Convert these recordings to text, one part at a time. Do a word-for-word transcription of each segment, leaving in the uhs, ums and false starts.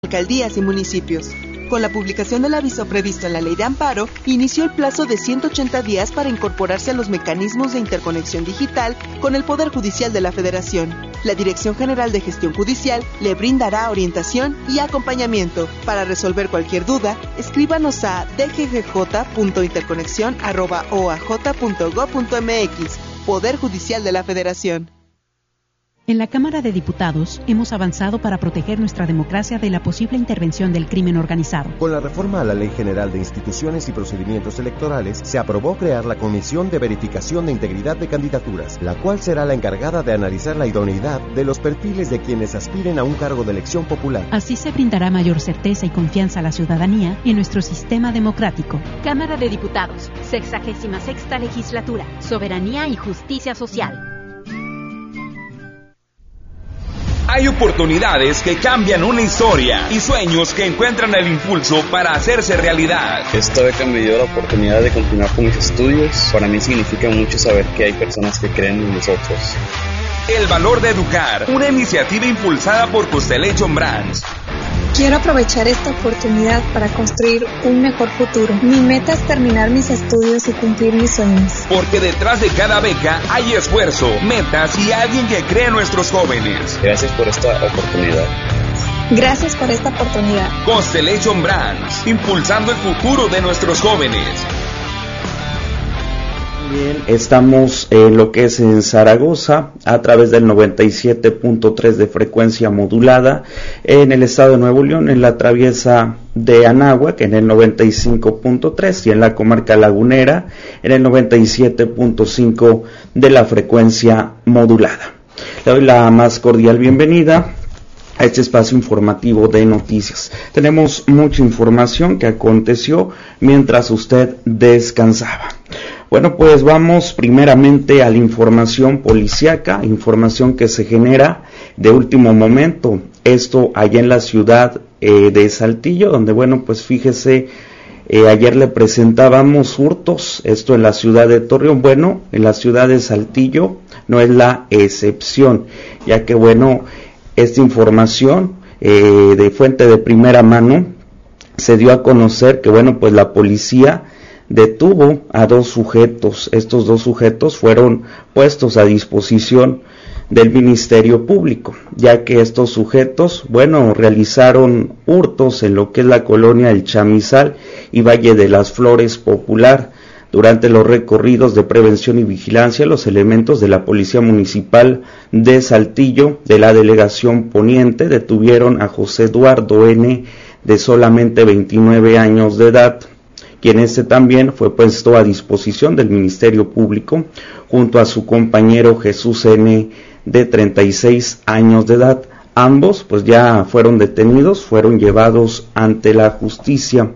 alcaldías y municipios. Con la publicación del aviso previsto en la Ley de Amparo, inició el plazo de ciento ochenta días para incorporarse a los mecanismos de interconexión digital con el Poder Judicial de la Federación. La Dirección General de Gestión Judicial le brindará orientación y acompañamiento. Para resolver cualquier duda, escríbanos a d g g j punto interconexión arroba o a j punto gob punto m x. Poder Judicial de la Federación. En la Cámara de Diputados hemos avanzado para proteger nuestra democracia de la posible intervención del crimen organizado. Con la reforma a la Ley General de Instituciones y Procedimientos Electorales, se aprobó crear la Comisión de Verificación de Integridad de Candidaturas, la cual será la encargada de analizar la idoneidad de los perfiles de quienes aspiren a un cargo de elección popular. Así se brindará mayor certeza y confianza a la ciudadanía en nuestro sistema democrático. Cámara de Diputados, sexagésima sexta legislatura, soberanía y justicia social. Hay oportunidades que cambian una historia y sueños que encuentran el impulso para hacerse realidad. Esta beca me dio la oportunidad de continuar con mis estudios. Para mí significa mucho saber que hay personas que creen en nosotros. El valor de educar, una iniciativa impulsada por Constellation Brands. Quiero aprovechar esta oportunidad para construir un mejor futuro. Mi meta es terminar mis estudios y cumplir mis sueños. Porque detrás de cada beca hay esfuerzo, metas y alguien que cree en nuestros jóvenes. Gracias por esta oportunidad. Gracias por esta oportunidad. Constellation Brands, impulsando el futuro de nuestros jóvenes. Bien, estamos en lo que es en Zaragoza a través del noventa y siete punto tres de frecuencia modulada, en el estado de Nuevo León en la traviesa de Anáhuac en el noventa y cinco punto tres y en la comarca lagunera en el noventa y siete punto cinco de la frecuencia modulada. Le doy la más cordial bienvenida a este espacio informativo de noticias. Tenemos mucha información que aconteció mientras usted descansaba. Bueno, pues vamos primeramente a la información policíaca, información que se genera de último momento, esto allá en la ciudad eh, de Saltillo, donde bueno, pues fíjese, eh, ayer le presentábamos hurtos, esto en la ciudad de Torreón, bueno, en la ciudad de Saltillo no es la excepción, ya que bueno, esta información eh, de fuente de primera mano se dio a conocer que bueno, pues la policía detuvo a dos sujetos. Estos dos sujetos fueron puestos a disposición del Ministerio Público, ya que estos sujetos, bueno, realizaron hurtos en lo que es la colonia El Chamizal y Valle de las Flores Popular. Durante los recorridos de prevención y vigilancia, los elementos de la Policía Municipal de Saltillo, de la Delegación Poniente, detuvieron a José Eduardo N., de solamente veintinueve años de edad, quien este también fue puesto a disposición del Ministerio Público, junto a su compañero Jesús N., de treinta y seis años de edad. Ambos pues ya fueron detenidos, fueron llevados ante la justicia.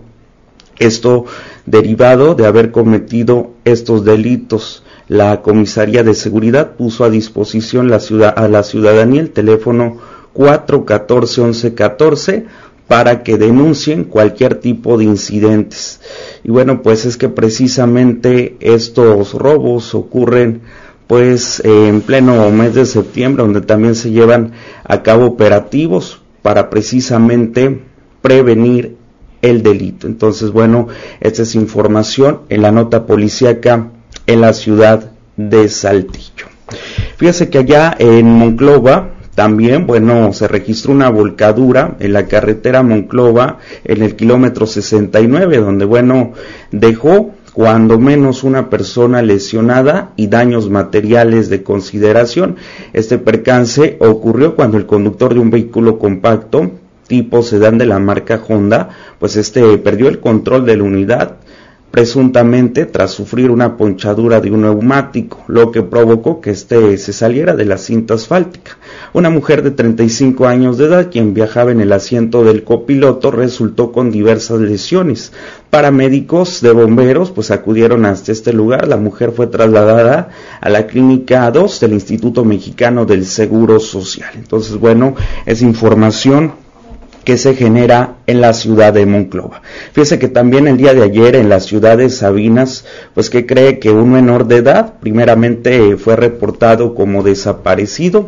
Esto derivado de haber cometido estos delitos. La Comisaría de Seguridad puso a disposición la ciudad, a la ciudadanía el teléfono cuatro uno cuatro, once catorce para que denuncien cualquier tipo de incidentes. Y bueno, pues es que precisamente estos robos ocurren pues eh, en pleno mes de septiembre, donde también se llevan a cabo operativos para precisamente prevenir el delito. Entonces, bueno, esta es información en la nota policíaca en la ciudad de Saltillo. Fíjese que allá en Monclova también, bueno, se registró una volcadura en la carretera Monclova en el kilómetro sesenta y nueve, donde, bueno, dejó cuando menos una persona lesionada y daños materiales de consideración. Este percance ocurrió cuando el conductor de un vehículo compacto tipo sedán de la marca Honda, pues este perdió el control de la unidad, presuntamente tras sufrir una ponchadura de un neumático, lo que provocó que este se saliera de la cinta asfáltica. Una mujer de treinta y cinco años de edad, quien viajaba en el asiento del copiloto, resultó con diversas lesiones. Paramédicos de bomberos pues acudieron hasta este lugar. La mujer fue trasladada a la clínica dos del Instituto Mexicano del Seguro Social. Entonces, bueno, es información que se genera en la ciudad de Monclova. Fíjese que también el día de ayer en la ciudad de Sabinas, pues que cree que un menor de edad primeramente fue reportado como desaparecido,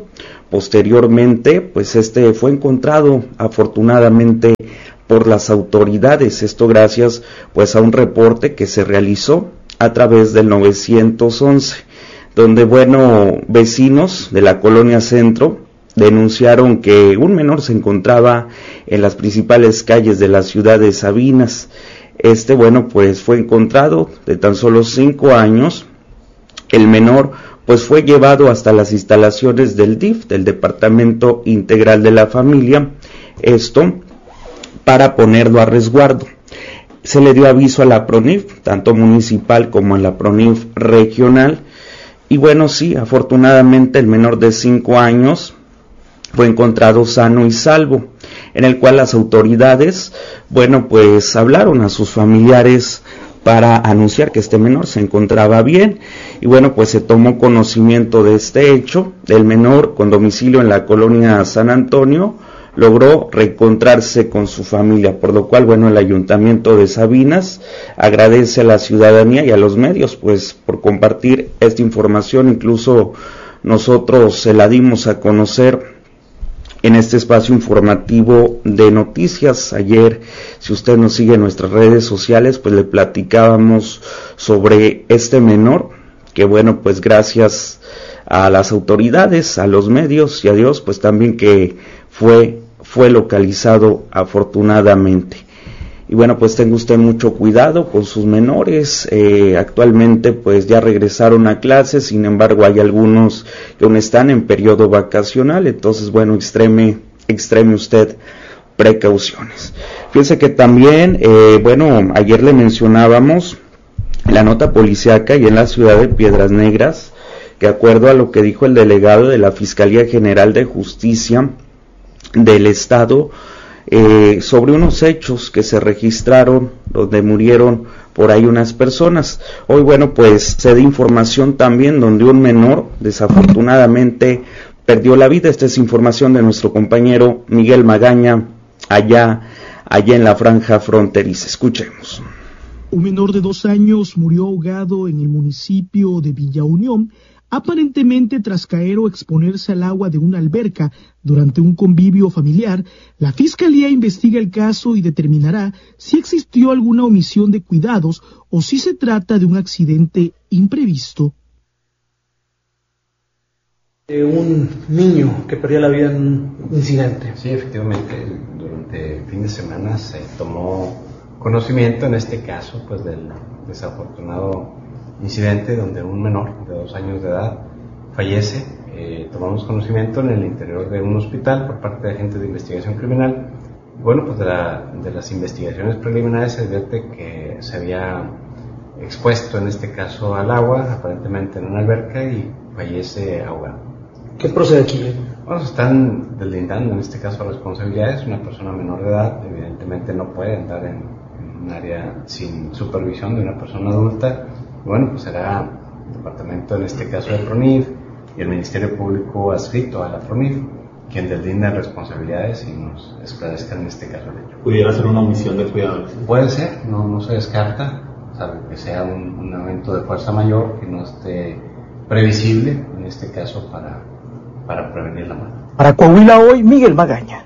Posteriormente, pues este fue encontrado afortunadamente por las autoridades, esto gracias pues a un reporte que se realizó a través del nueve once, donde bueno, vecinos de la colonia Centro denunciaron que un menor se encontraba en las principales calles de la ciudad de Sabinas. Este bueno, pues fue encontrado de tan solo cinco años. El menor pues fue llevado hasta las instalaciones del D I F, del Departamento Integral de la Familia, esto para ponerlo a resguardo. Se le dio aviso a la PRONIF, tanto municipal como a la PRONIF regional, y bueno, sí, afortunadamente el menor de cinco años fue encontrado sano y salvo, en el cual las autoridades, bueno, pues hablaron a sus familiares para anunciar que este menor se encontraba bien, y bueno, pues se tomó conocimiento de este hecho. El menor, con domicilio en la colonia San Antonio, logró reencontrarse con su familia, por lo cual, bueno, el Ayuntamiento de Sabinas agradece a la ciudadanía y a los medios, pues, por compartir esta información. Incluso nosotros se la dimos a conocer en este espacio informativo de noticias. Ayer, si usted nos sigue en nuestras redes sociales, pues le platicábamos sobre este menor, que bueno, pues gracias a las autoridades, a los medios y a Dios, pues también que fue fue localizado afortunadamente. Y bueno, pues tenga usted mucho cuidado con sus menores. Eh, actualmente pues ya regresaron a clases, sin embargo hay algunos que aún están en periodo vacacional, entonces bueno, extreme, extreme usted precauciones. Fíjense que también, eh, bueno, ayer le mencionábamos la nota policíaca y en la ciudad de Piedras Negras, que de acuerdo a lo que dijo el delegado de la Fiscalía General de Justicia del Estado, eh, sobre unos hechos que se registraron donde murieron por ahí unas personas. Hoy, bueno, pues se da información también donde un menor desafortunadamente perdió la vida. Esta es información de nuestro compañero Miguel Magaña, allá, allá en la franja fronteriza. Escuchemos. Un menor de dos años murió ahogado en el municipio de Villa Unión, aparentemente tras caer o exponerse al agua de una alberca durante un convivio familiar. La Fiscalía investiga el caso y determinará si existió alguna omisión de cuidados o si se trata de un accidente imprevisto. Eh, un niño que perdió la vida en un incidente. Sí, efectivamente, durante el fin de semana se tomó conocimiento, en este caso, pues del desafortunado incidente donde un menor de dos años de edad fallece. Eh, tomamos conocimiento en el interior de un hospital por parte de agentes de investigación criminal. Bueno, pues de, la, de las investigaciones preliminares se advierte que se había expuesto en este caso al agua, aparentemente en una alberca, y fallece ahogado. ¿Qué procede aquí? Bueno, se están deslindando en este caso responsabilidades. Una persona menor de edad evidentemente no puede andar en, en un área sin supervisión de una persona adulta. Bueno, pues será el departamento, en este caso de PRONIF, y el Ministerio Público adscrito a la PRONIF, quien deslinda responsabilidades y nos esclarezca en este caso el hecho. ¿Pudiera ser una omisión de cuidados? Puede ser, no, no se descarta, salvo que sea un, un evento de fuerza mayor que no esté previsible, en este caso para, para prevenir la muerte. Para Coahuila Hoy, Miguel Magaña.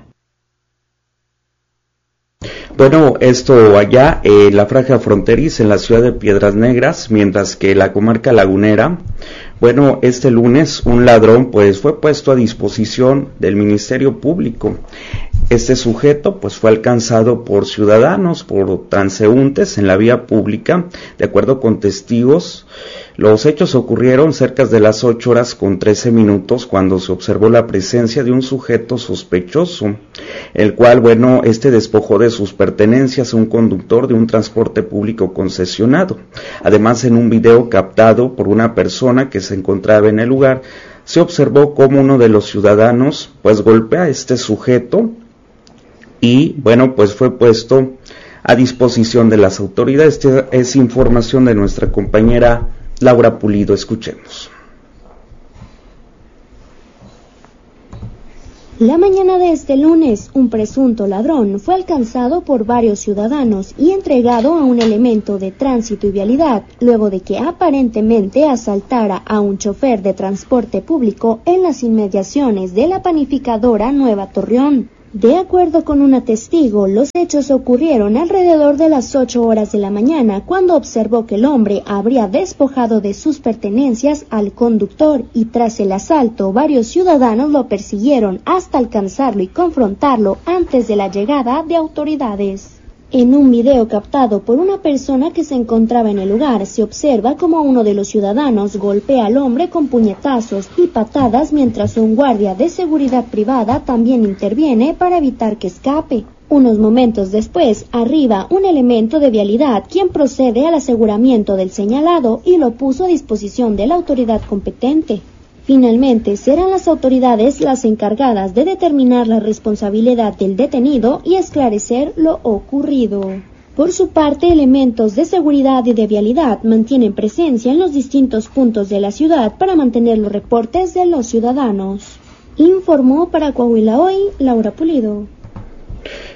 Bueno, esto allá en eh, la franja fronteriza en la ciudad de Piedras Negras, mientras que la comarca lagunera, bueno, este lunes un ladrón pues fue puesto a disposición del Ministerio Público. Este sujeto pues fue alcanzado por ciudadanos, por transeúntes en la vía pública, de acuerdo con testigos. Los hechos ocurrieron cerca de las ocho horas con trece minutos cuando se observó la presencia de un sujeto sospechoso, el cual, bueno, este despojó de sus pertenencias a un conductor de un transporte público concesionado. Además, en un video captado por una persona que se encontraba en el lugar, se observó cómo uno de los ciudadanos pues golpea a este sujeto y, bueno, pues fue puesto a disposición de las autoridades. Esta es información de nuestra compañera Laura Pulido. Escuchemos. La mañana de este lunes, un presunto ladrón fue alcanzado por varios ciudadanos y entregado a un elemento de tránsito y vialidad, luego de que aparentemente asaltara a un chofer de transporte público en las inmediaciones de la panificadora Nueva Torreón. De acuerdo con una testigo, los hechos ocurrieron alrededor de las ocho horas de la mañana, cuando observó que el hombre habría despojado de sus pertenencias al conductor, y tras el asalto varios ciudadanos lo persiguieron hasta alcanzarlo y confrontarlo antes de la llegada de autoridades. En un video captado por una persona que se encontraba en el lugar, se observa como uno de los ciudadanos golpea al hombre con puñetazos y patadas, mientras un guardia de seguridad privada también interviene para evitar que escape. Unos momentos después, arriba un elemento de vialidad, quien procede al aseguramiento del señalado y lo puso a disposición de la autoridad competente. Finalmente, serán las autoridades las encargadas de determinar la responsabilidad del detenido y esclarecer lo ocurrido. Por su parte, elementos de seguridad y de vialidad mantienen presencia en los distintos puntos de la ciudad para mantener los reportes de los ciudadanos. Informó para Coahuila Hoy, Laura Pulido.